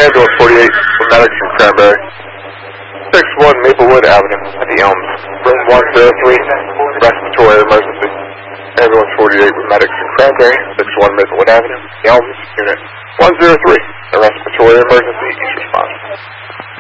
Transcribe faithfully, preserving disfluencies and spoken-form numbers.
Ambulance forty-eight for medics from Cranberry. six one Maplewood Avenue at the Elms. Room one oh three, respiratory emergency. Ambulance forty-eight with medics from Cranberry. six one Maplewood Avenue, the Elms. Unit one oh three, a respiratory emergency. Each responder.